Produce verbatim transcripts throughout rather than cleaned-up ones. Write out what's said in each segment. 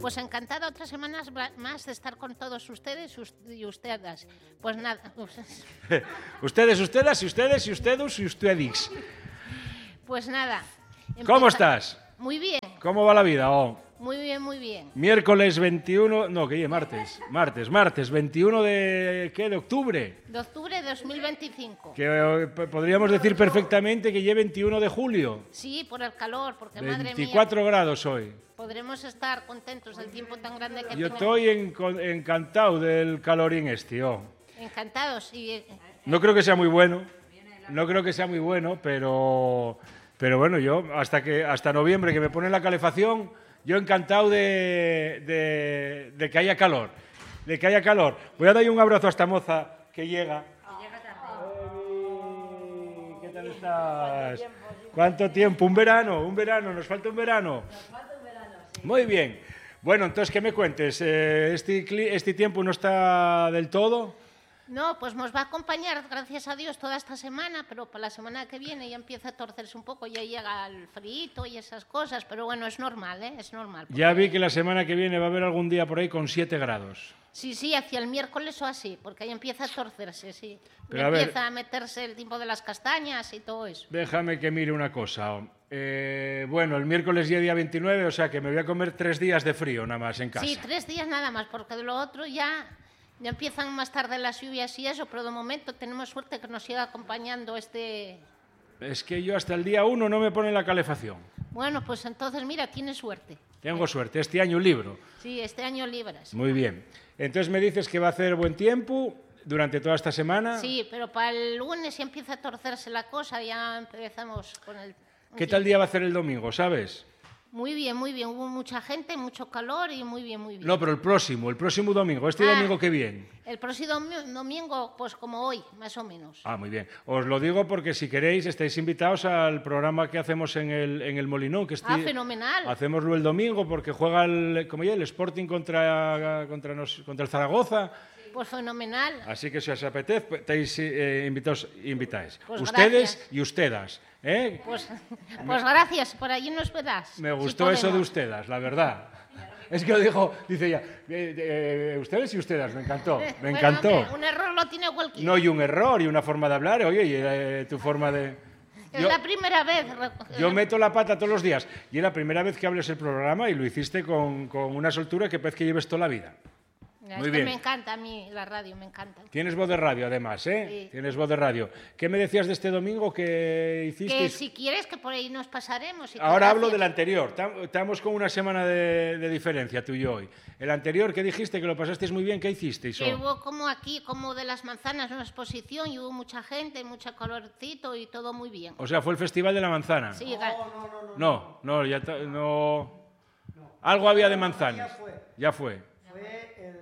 Pues encantada otra semana más de estar con todos ustedes y ustedes. Pues nada. Ustedes, ustedes, y ustedes, y ustedes, y ustedes. Pues nada. ¿Cómo estás? Muy bien. ¿Cómo va la vida? Oh. Muy bien, muy bien. Miércoles veintiuno, no, que martes, martes, martes, veintiuno de, ¿qué? De octubre. De octubre de dos mil veinticinco. Que eh, podríamos decir perfectamente que ya veintiuno de julio. Sí, por el calor, porque madre mía. veinticuatro grados hoy. Podremos estar contentos del tiempo tan grande que Yo tenemos. estoy en, encantado del calorín este, oh. Encantados. Y... No creo que sea muy bueno, no creo que sea muy bueno, pero, pero bueno, yo hasta, que, hasta noviembre que me ponen la calefacción... Yo encantado de, de, de que haya calor, de que haya calor. Voy a darle un abrazo a esta moza que llega. Que llega tarde. Ey, ¿qué tal estás? ¿Cuánto tiempo? ¿Un verano? ¿Un verano? ¿Nos falta un verano? Nos falta un verano, sí. Muy bien. Bueno, entonces, ¿qué me cuentes? Eh, este, ¿Este tiempo no está del todo? No, pues nos va a acompañar, gracias a Dios, toda esta semana, pero para la semana que viene ya empieza a torcerse un poco, ya llega el frío y esas cosas, pero bueno, es normal, ¿eh? Es normal. Porque... Ya vi que la semana que viene va a haber algún día por ahí con siete grados. Sí, sí, hacia el miércoles o así, porque ahí empieza a torcerse, sí. Pero a empieza ver, a meterse el tiempo de las castañas y todo eso. Déjame que mire una cosa. Eh, bueno, el miércoles ya día veintinueve, o sea que me voy a comer tres días de frío nada más en casa. Sí, tres días nada más, porque de lo otro ya... Ya empiezan más tarde las lluvias y eso, pero de momento tenemos suerte que nos siga acompañando este... Es que yo hasta el día uno no me pone la calefacción. Bueno, pues entonces, mira, tienes suerte. Tengo suerte, este año un libro. Sí, este año libras. Muy bien. Entonces me dices que va a hacer buen tiempo durante toda esta semana. Sí, pero para el lunes ya empieza a torcerse la cosa, ya empezamos con el... ¿Qué tal día va a hacer el domingo, sabes? Muy bien, muy bien. Hubo mucha gente, mucho calor y muy bien, muy bien. No, pero el próximo, el próximo domingo, este Ah, domingo que viene. El próximo domingo, pues como hoy, más o menos. Ah, muy bien. Os lo digo porque si queréis estáis invitados al programa que hacemos en el, en el Molinón. Que Ah, fenomenal. Hacémoslo el domingo porque juega el, como ya, el Sporting contra, contra, nos, contra el Zaragoza. Pues fenomenal. Así que si os apetece, estáis eh, invitados, invitáis. Pues ustedes gracias. y ustedes. ¿eh? Pues, pues gracias, por allí nos verás. Me si gustó eso de podemos. ustedes, la verdad. Es que lo dijo, dice ella, eh, eh, ustedes y ustedes, me encantó, me Bueno, encantó. hombre, un error lo tiene cualquiera. No, y un error, y una forma de hablar, oye, y eh, tu forma de... Es Yo, la primera vez. yo meto la pata todos los días, y es la primera vez que hables el programa y lo hiciste con, con una soltura que parece que lleves toda la vida. Es Muy que bien. me encanta a mí la radio, me encanta. Tienes voz de radio, además, ¿eh? Sí. Tienes voz de radio. ¿Qué me decías de este domingo que hiciste? Que si quieres que por ahí nos pasaremos. Y que Ahora hablo gracias. del anterior. Tam- Estamos con una semana de, de diferencia, tú y yo hoy. El anterior, que dijiste que lo pasasteis muy bien, ¿qué hicisteis? Que oh? hubo como aquí, como de las manzanas, una exposición y hubo mucha gente, mucho calorcito y todo muy bien. O sea, fue el Festival de la Manzana. Sí, ga- No, no, ya ta- no. Algo había de manzanas. Ya fue. Ya fue. Fue el...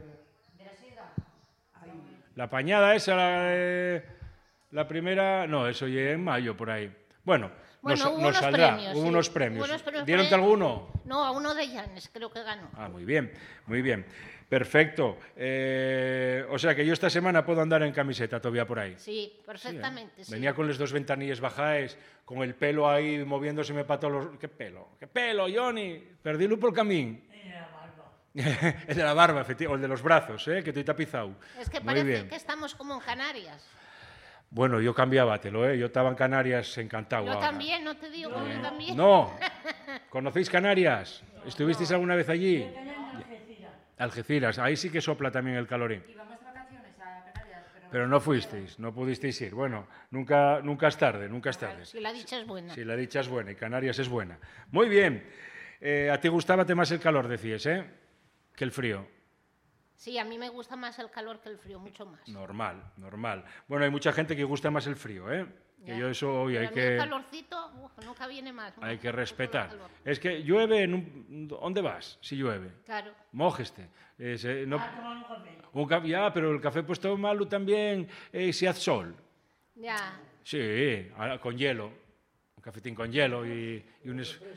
Ahí. La pañada esa, la, de- la primera. No, eso ya en mayo por ahí. Bueno, Bueno, nos, hubo nos unos saldrá. premios, Hubo sí. unos premios. Hubo unos premios ¿Dieron-te por ahí. alguno? No, a uno de Llanes creo que ganó. Ah, muy bien, muy bien. Perfecto. Eh, o sea que yo esta semana puedo andar en camiseta todavía por ahí. Sí, perfectamente. Sí. Venía con los dos ventanillas bajáis, con el pelo ahí moviéndoseme para todos los... ¿Qué pelo? ¿Qué pelo, Johnny? Perdílo por el camino. El de la barba, efectivamente, o el de los brazos, ¿eh? Que estoy tapizado. Es que Muy parece bien. que estamos como en Canarias. Bueno, yo cambiábatelo, ¿eh? Yo estaba en Canarias encantado. Yo ahora. también, no te digo, yo también. No. ¿Conocéis Canarias? ¿Estuvisteis alguna vez allí? Algeciras. Ahí sí que sopla también el calorín. Íbamos de vacaciones a Canarias, pero... Pero no fuisteis, no pudisteis ir. Bueno, nunca, nunca es tarde, nunca es tarde. Si la dicha es buena. Si la dicha es buena y Canarias es buena. Muy bien. Eh, a ti gustaba más el calor, decías, ¿eh? Que el frío. Sí, a mí me gusta más el calor que el frío, mucho más. Normal, normal. Bueno, hay mucha gente que gusta más el frío, ¿eh? Que Ya. yo eso hoy hay Pero a mí el que, calorcito uf, nunca viene más. hay ¿no? que Por respetar. todo el calor. Es que llueve en un... ¿Dónde vas si llueve? Claro. Mójeste. Eh, se- no- un café, ya, pero el café puesto malo también eh, si hace sol. Ya. Sí, ahora con hielo. Un cafetín con hielo y, y un... es-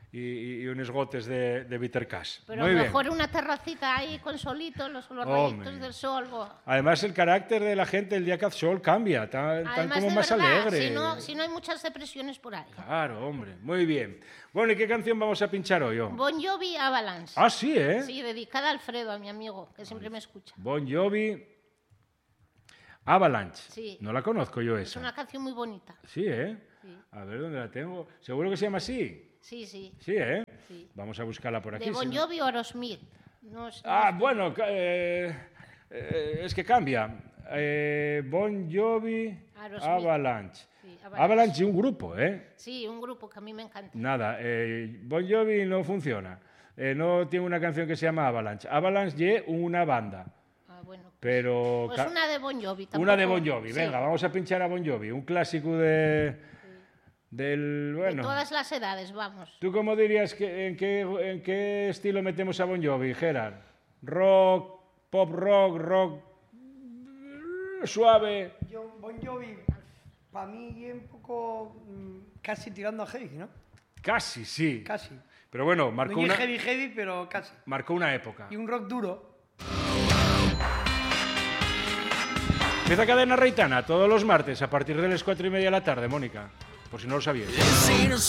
y, y unos gotes de, de bitter cash. Pero Muy mejor bien. una terracita ahí con solito, los, los Hombre. rayitos del sol. bo. Además, el carácter de la gente el día que hace sol cambia, tan, tan Además, como de más verdad, alegre. si no, si no hay muchas depresiones por ahí. Claro, hombre, muy bien. Bueno, ¿y qué canción vamos a pinchar hoy? oh? Bon Jovi Avalanche. Ah, sí, ¿eh? Sí, dedicada a Alfredo, a mi amigo, que siempre me escucha. Bon Jovi Avalanche. Sí. No la conozco yo Es esa. una canción muy bonita. Sí, ¿eh? Sí. A ver dónde la tengo. ¿Seguro que se llama así? Sí, sí. Sí, ¿eh? Sí. Vamos a buscarla por aquí. De Bon si no- Jovi o Aerosmith. No es- no Ah, es- bueno, ca- eh, eh, es que cambia. Eh, Bon Jovi Aerosmith. Avalanche. Sí, Avalanche. Avalanche, un grupo, ¿eh? Sí, un grupo que a mí me encanta. Nada, eh, Bon Jovi no funciona. Eh, no tiene una canción que se llama Avalanche. Avalanche es una banda, Ah, bueno. pero... Pues ca- una de Bon Jovi. una de tampoco- Bon Jovi. sí. Venga, vamos a pinchar a Bon Jovi. Un clásico de... Del... De Bueno... todas las edades, vamos. ¿Tú cómo dirías que en qué, en qué estilo metemos a Bon Jovi, Gerard? ¿Rock, pop rock, rock suave? Yo, Bon Jovi, para mí es un poco mm, casi tirando a heavy, ¿no? Casi, sí. Casi. Pero bueno, No marcó es una, heavy heavy, pero casi. marcó una época. Y un rock duro. Empieza Cadena Reitana todos los martes a partir de las cuatro y media de la tarde, Mónica, por si no lo sabíais.